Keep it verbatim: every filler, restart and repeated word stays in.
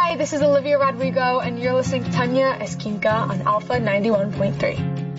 Hi, this is Olivia Rodrigo, and you're listening to Tanya Esquinca on Alpha ninety-one point three.